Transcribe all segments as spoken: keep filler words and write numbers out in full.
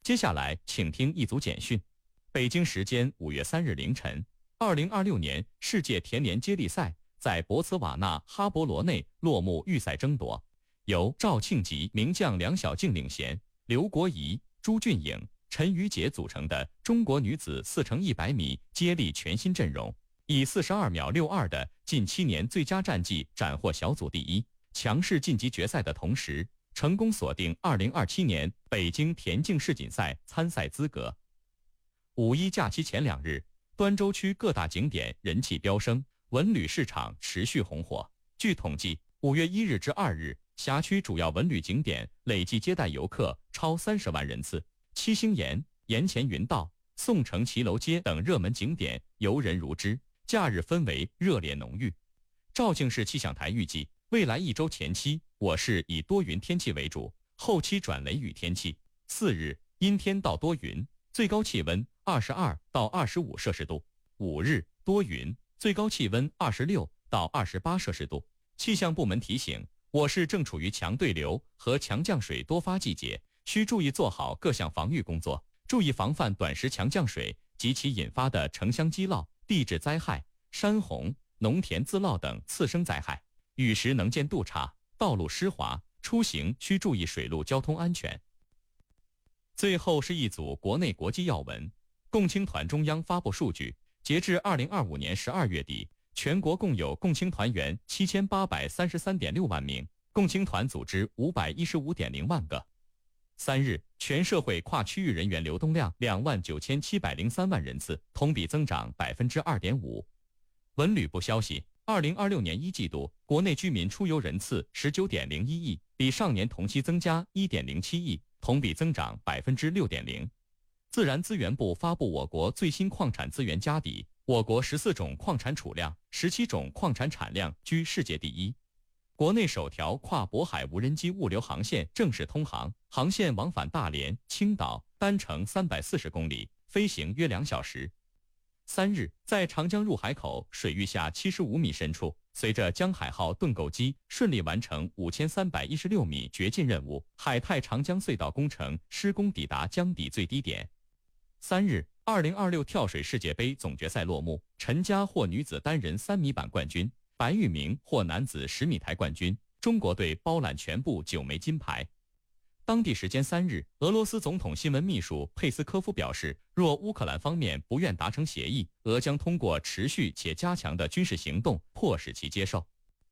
接下来，请听一组简讯。北京时间五月三日凌晨，二零二六年世界田联接力赛在博茨瓦纳哈伯罗内落幕预赛争夺，由赵庆吉名将梁晓静领衔，刘国怡、朱俊颖、陈瑜杰组成的中国女子四乘一百米接力全新阵容，以四十二秒六二的近七年最佳战绩斩获小组第一，强势晋级决赛的同时，成功锁定二零二七年北京田径世锦赛参赛资格。五一假期前两日，端州区各大景点人气飙升，文旅市场持续红火。据统计，五月一日至二日，辖区主要文旅景点累计接待游客超三十万人次。七星岩、岩前云道、宋城骑楼街等热门景点游人如织，假日氛围热烈浓郁。肇庆市气象台预计，未来一周前期，我市以多云天气为主，后期转雷雨天气。四日阴天到多云，最高气温二十二到二十五摄氏度。五日多云，最高气温二十六到二十八摄氏度。气象部门提醒，我市正处于强对流和强降水多发季节，需注意做好各项防御工作，注意防范短时强降水及其引发的城乡积涝、地质灾害、山洪、农田自涝等次生灾害。雨时能见度差，道路湿滑，出行需注意水路交通安全。最后是一组国内国际要闻。共青团中央发布数据，截至二零二五年十二月底，全国共有共青团员七千八百三十三点六万名，共青团组织五百一十五点零万个。三日，全社会跨区域人员流动量两万九千七百零三万人次，同比增长百分之二点五。文旅部消息，二零二六年一季度，国内居民出游人次十九点零一亿，比上年同期增加一点零七亿，同比增长百分之六点零。自然资源部发布我国最新矿产资源家底，我国十四种矿产储量、十七种矿产产量居世界第一。国内首条跨渤海无人机物流航线正式通航，航线往返大连、青岛，单程三百四十公里，飞行约两小时。三日，在长江入海口水域下七十五米深处，随着江海号盾构机顺利完成五千三百一十六米掘进任务，海泰长江隧道工程施工抵达江底最低点。三日，二零二六跳水世界杯总决赛落幕，陈佳获女子单人三米板冠军，白玉明获男子十米台冠军，中国队包揽全部九枚金牌。当地时间三日，俄罗斯总统新闻秘书佩斯科夫表示，若乌克兰方面不愿达成协议，俄将通过持续且加强的军事行动迫使其接受。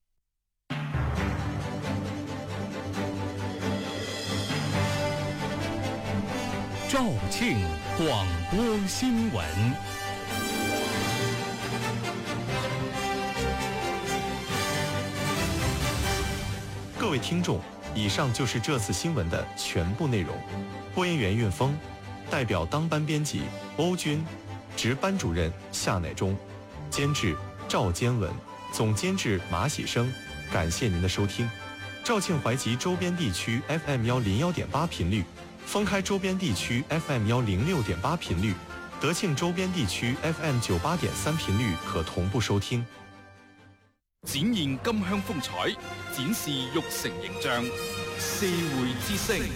肇庆广播新闻。 各位听众，以上就是这次新闻的全部内容。播音员运峰，代表当班编辑欧军，值班主任夏乃忠，监制赵坚文，总监制马喜生。感谢您的收听。肇庆怀集周边地区 F M 幺零幺点八频率，封开周边地区 F M 幺零六点八频率，德庆周边地区 F M 九八點三頻率可同步收聽。 展現金鄉風采，展示玉城形象。社會之聲，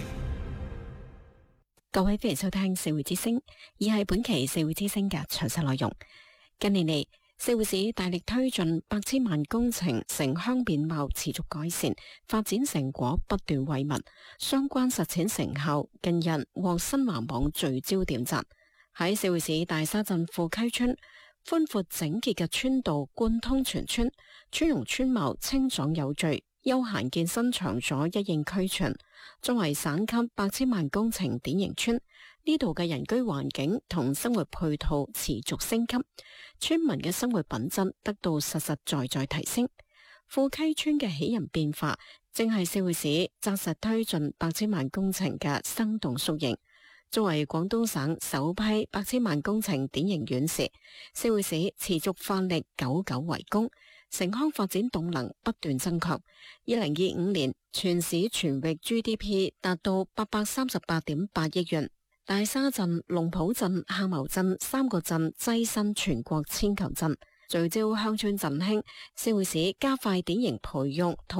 各位歡迎收聽社會之聲，以係本期社會之聲嘅詳細內容。近年嚟，社會市大力推進百千萬工程，城鄉面貌持續改善，發展成果不斷惠民。相關實踐成效近日獲新華網聚焦點讚。喺社會市大沙鎮富溪村，寬闊整潔嘅村道貫通全村，村容村貌清爽有序，休閒健身場所一應俱全。作為省級百千萬工程典型村，呢度嘅人居環境同生活配套持續升級，村民嘅生活品質得到實實在在提升。富溪村嘅喜人變化，正係社會市紮實推進百千萬工程嘅生動縮影。作為廣東省首批百千萬工程典型縣市，社會市持續發力久久為功，城鄉發展動能不斷增強。二零二五年全市全域 G D P 達到八百三十八點八億元，大沙鎮、龍浦鎮、夏茅鎮三個鎮躋身全國千強鎮。聚焦鄉村振興，社會市加快典型培育同